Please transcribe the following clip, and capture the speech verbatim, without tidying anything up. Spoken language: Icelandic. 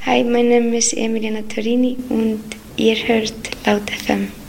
Hi, my name is Emiliana Torini und ihr hört Laut F M.